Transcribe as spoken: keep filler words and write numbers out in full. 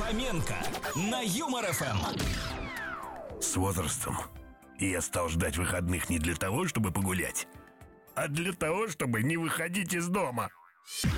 Фоменко на Юмор эф эм. С возрастом я стал ждать выходных не для того, чтобы погулять, а для того, чтобы не выходить из дома.